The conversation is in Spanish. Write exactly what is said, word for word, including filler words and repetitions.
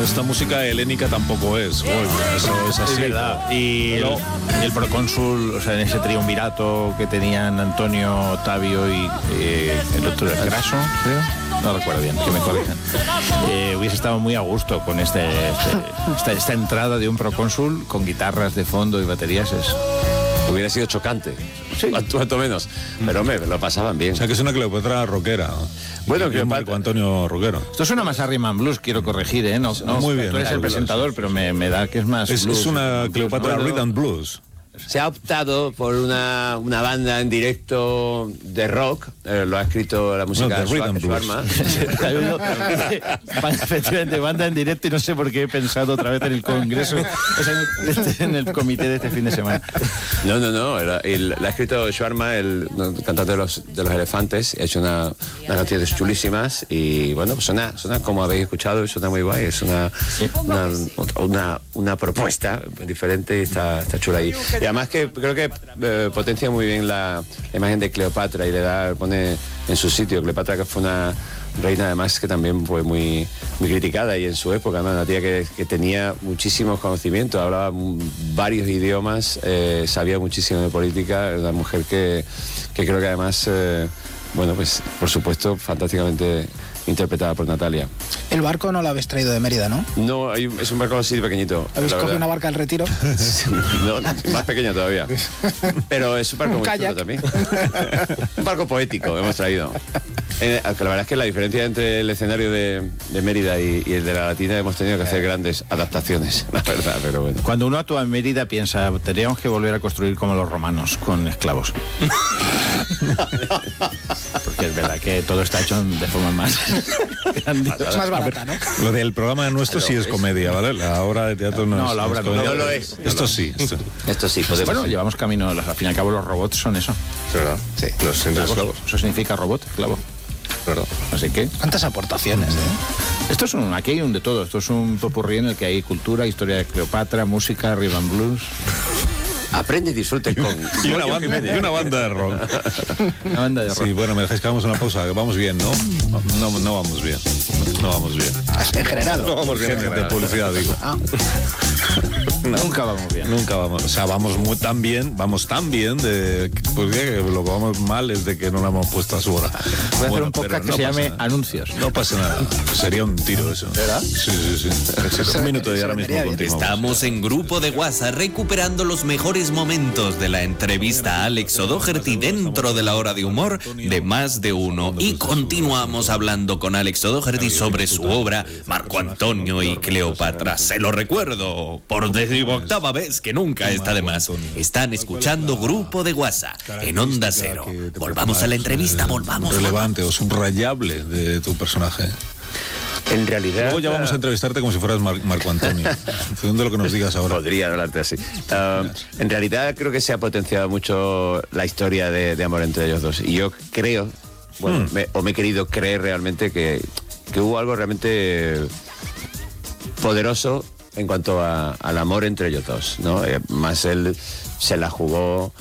esta música helénica tampoco es. Uy, eso es así. Es verdad. Y el, y el procónsul, o sea, en ese triunvirato que tenían Antonio, Octavio y eh, el otro era Craso, creo. No recuerdo bien, que me corrijan. Eh, hubiese estado muy a gusto con este, este esta, esta entrada de un procónsul con guitarras de fondo y baterías. Es... Hubiera sido chocante, sí. cuanto menos. Pero hombre, lo pasaban bien. O sea, que es una Cleopatra rockera. Bueno, que Marco Antonio rockero. Esto suena más a Rhythm and Blues, quiero corregir, ¿eh? No, no, muy bien. Tú eres el presentador, pero me, me da que es más Es, blues, es una blues, Cleopatra ¿no? Rhythm and Blues. Se ha optado por una, una banda en directo de rock, eh, lo ha escrito la música No, de Rhythm Schwarma. Efectivamente, banda en directo y no sé por qué he pensado otra vez en el congreso, o sea, en el comité de este fin de semana. No, no, no, la, el, la ha escrito Schwarma, el, el cantante de los, de los Elefantes, ha hecho una, unas canciones chulísimas y bueno, pues suena, suena como habéis escuchado, suena muy guay, es una, una, una, una propuesta diferente y está, está chula ahí. Y además que creo que eh, potencia muy bien la, la imagen de Cleopatra y le da, pone en su sitio. Cleopatra, que fue una reina además que también fue muy, muy criticada y en su época, ¿no? Una tía que, que tenía muchísimos conocimientos, hablaba varios idiomas, eh, sabía muchísimo de política, una mujer que, que creo que además, eh, bueno, pues por supuesto, fantásticamente interpretada por Natalia. El barco no lo habéis traído de Mérida, ¿no? No, hay un, es un barco así pequeñito. ¿Habéis cogido una barca al Retiro? No, más pequeña todavía. Pero es un barco un muy kayak. chulo también. Un barco poético hemos traído. Eh, la verdad es que la diferencia entre el escenario de, de Mérida y, y el de la Latina hemos tenido que hacer grandes adaptaciones, la verdad, pero bueno. Cuando uno actúa en Mérida piensa, tendríamos que volver a construir como los romanos, con esclavos. Porque es verdad que todo está hecho de forma más grandiosa. Es más barata, ¿no? Lo del programa nuestro sí es comedia, ¿vale? La obra de teatro no, No, es. la obra no, comedia. no lo es. Esto sí. Esto, Esto sí, podemos. Bueno, llevamos camino, al fin y al cabo los robots son eso. ¿verdad? Sí. Los esclavos. Eso significa robot, esclavo. ¿Verdad? Así que ¿Cuántas aportaciones, eh? esto es un, aquí hay un de todo. Esto es un popurrí en el que hay cultura, historia de Cleopatra, música, rhythm and blues. Aprende y disfrute con... Y una, banda, y una banda de rock. Una banda de rock. Sí, bueno, me dejáis que hagamos una pausa. que Vamos bien, ¿no? No, no vamos bien. No vamos bien. En general. No vamos bien. De publicidad, digo. Ah. No, Nunca vamos bien. Nunca vamos. O sea, vamos muy tan bien, vamos tan bien de pues que lo que vamos mal es de que no lo hemos puesto a su hora. Voy a hacer Bueno, un podcast pero que no se pasa llame nada. Anuncios. No pasa nada. Sería un tiro eso. ¿Verdad? Sí, sí, sí. Un minuto y ahora mismo continuamos. Estamos en Grupo de WhatsApp recuperando los mejores momentos de la entrevista a Alex O'Doherty dentro de la hora de humor de Más de Uno. Y continuamos hablando con Alex O'Doherty sobre su obra Marco Antonio y Cleopatra. Se lo recuerdo por decimoctava vez que nunca está de más. Están escuchando Grupo de WhatsApp en Onda Cero. Volvamos a la entrevista, volvamos. Relevante o subrayable de tu personaje. En realidad... Luego ya vamos a entrevistarte como si fueras Mar- Marco Antonio. En función de lo que nos digas ahora. Podría hablarte así. Uh, en realidad creo que se ha potenciado mucho la historia de, de amor entre ellos dos. Y yo creo, bueno, Hmm. me, o me he querido creer realmente que, que hubo algo realmente poderoso en cuanto a, al amor entre ellos dos, ¿no? Eh, más él se la jugó